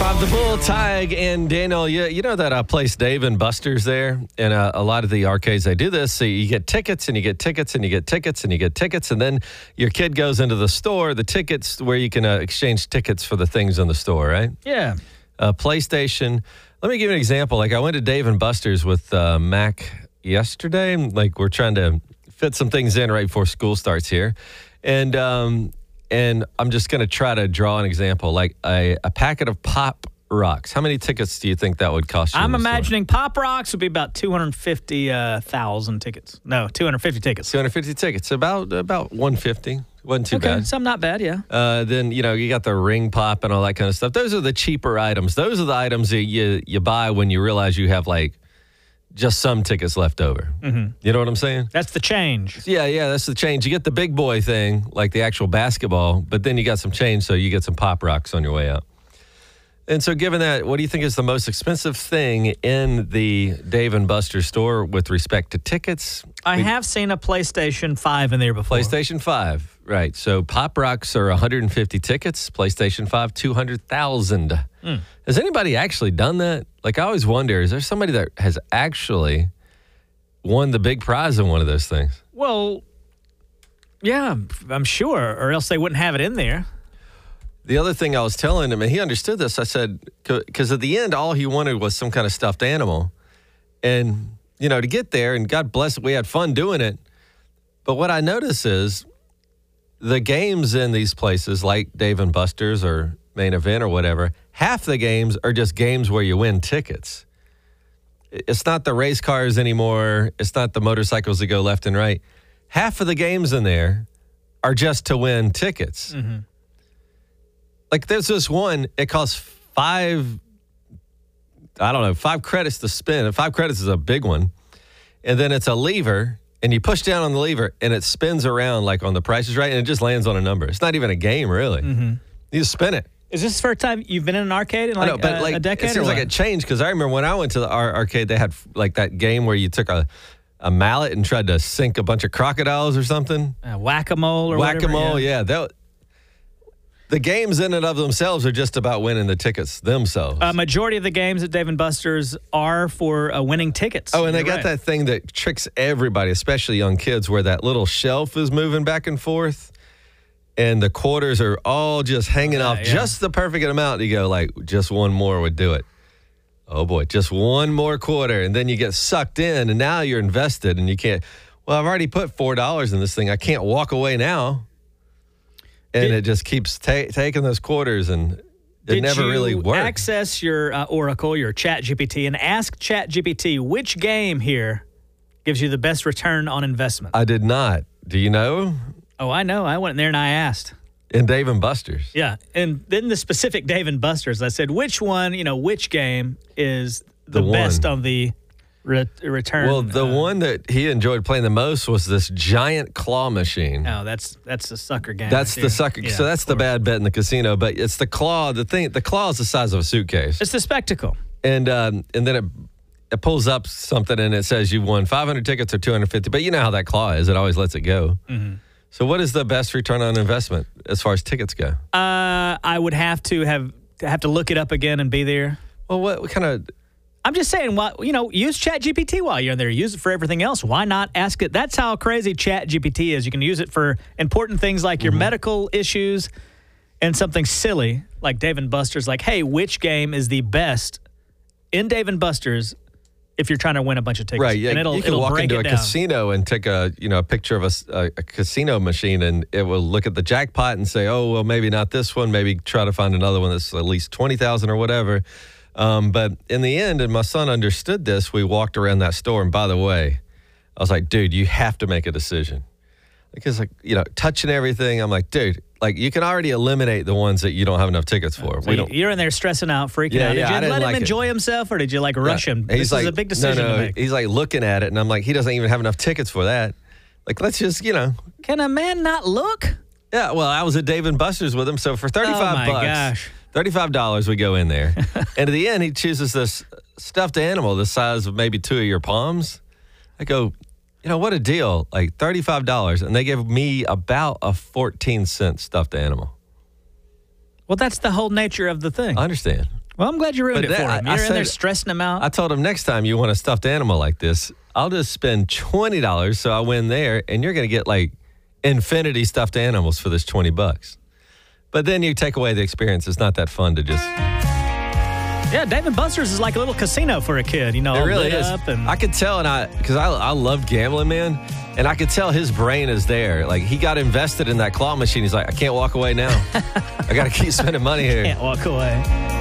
Rob the Bull, Tig, and Daniel. You know that place Dave and Buster's there? And a lot of the arcades, they do this. So you get tickets, and you get tickets, and you get tickets, and you get tickets. And then your kid goes into the store, the tickets where you can exchange tickets for the things in the store, right? Yeah. PlayStation. Let me give you an example. Like I went to Dave and Buster's with Mac yesterday. Like we're trying to fit some things in right before school starts here. And I'm just going to try to draw an example, like a packet of Pop Rocks. How many tickets do you think that would cost you? I'm imagining Pop Rocks would be about 250,000 tickets. No, 250 tickets. 250 tickets, about 150. Wasn't too bad. Some not bad, yeah. Then, you got the ring pop and all that kind of stuff. Those are the cheaper items. Those are the items that you buy when you realize you have, like, just some tickets left over. Mm-hmm. You know what I'm saying? That's the change. Yeah, that's the change. You get the big boy thing, like the actual basketball, but then you got some change, so you get some Pop Rocks on your way out. And so given that, what do you think is the most expensive thing in the Dave & Buster's store with respect to tickets? I have seen a PlayStation 5 in there before. PlayStation 5, right. So Pop Rocks are 150 tickets. PlayStation 5, 200,000. Has anybody actually done that? Like, I always wonder, is there somebody that has actually won the big prize in one of those things? Well, yeah, I'm sure, or else they wouldn't have it in there. The other thing I was telling him, and he understood this, I said, because at the end, all he wanted was some kind of stuffed animal. And, to get there, and God bless it, we had fun doing it. But what I notice is the games in these places, like Dave & Buster's or Main Event or whatever, half the games are just games where you win tickets. It's not the race cars anymore. It's not the motorcycles that go left and right. Half of the games in there are just to win tickets. Mm-hmm. Like there's this one, it costs five credits to spin. And 5 credits is a big one. And then it's a lever, and you push down on the lever, and it spins around like on The Price is Right, and it just lands on a number. It's not even a game, really. Mm-hmm. You just spin it. Is this the first time you've been in an arcade in a decade? It seems like it changed, because I remember when I went to the arcade, they had like that game where you took a mallet and tried to sink a bunch of crocodiles or something. Whack-a-mole or whatever. Whack-a-mole, yeah. The games in and of themselves are just about winning the tickets themselves. A majority of the games at Dave & Buster's are for winning tickets. Oh, and they got that thing that tricks everybody, especially young kids, where that little shelf is moving back and forth, and the quarters are all just hanging off just the perfect amount. You go, like, just one more would do it. Oh, boy, just one more quarter, and then you get sucked in, and now you're invested, and you can't, well, I've already put $4 in this thing. I can't walk away now. And it just keeps taking those quarters, and it never really works. Did you access your Oracle, your ChatGPT, and ask ChatGPT which game here gives you the best return on investment? I did not. Do you know? Oh, I know. I went in there and I asked. In Dave & Buster's? Yeah. And then the specific Dave & Buster's, I said, which game is the best on the return? Well, the one that he enjoyed playing the most was this giant claw machine. Oh, that's the sucker game. That's the sucker. Yeah, so that's the bad bet in the casino. But it's the claw. The claw is the size of a suitcase. It's the spectacle. And then it pulls up something and it says you won 500 tickets or 250. But you know how that claw is. It always lets it go. Mm-hmm. So what is the best return on investment as far as tickets go? I would have to look it up again and be there. Well, what kind of... I'm just saying, use ChatGPT while you're in there. Use it for everything else. Why not ask it? That's how crazy ChatGPT is. You can use it for important things like your medical issues, and something silly like Dave & Buster's. Like, hey, which game is the best in Dave & Buster's if you're trying to win a bunch of tickets? Right. Yeah. And you can walk into a casino and take a picture of a casino machine, and it will look at the jackpot and say, oh, well, maybe not this one. Maybe try to find another one that's at least 20,000 or whatever. But in the end, and my son understood this, we walked around that store. And by the way, I was like, dude, you have to make a decision. Because, touching everything, I'm like, dude, you can already eliminate the ones that you don't have enough tickets for. So you're in there stressing out, freaking out. Did you let him enjoy himself, or did you, rush him? This is a big decision to make. He's, looking at it, and I'm like, he doesn't even have enough tickets for that. Let's just, Can a man not look? Yeah, well, I was at Dave & Buster's with him, so for $35 Oh, my gosh. $35 we go in there. And at the end, he chooses this stuffed animal the size of maybe 2 of your palms. I go, what a deal. Like $35. And they gave me about a 14-cent stuffed animal. Well, that's the whole nature of the thing. I understand. Well, I'm glad you ruined But it for that- him. I You're in there said- stressing him out. I told him next time you want a stuffed animal like this, I'll just spend $20 so I win there, and you're going to get like infinity stuffed animals for this $20. But then you take away the experience. It's not that fun to just. Yeah, Dave & Buster's is like a little casino for a kid. You know, It all really lit is. up and I could tell, because I love gambling, man, and I could tell his brain is there. Like he got invested in that claw machine. He's like, I can't walk away now. I got to keep spending money here. can't walk away.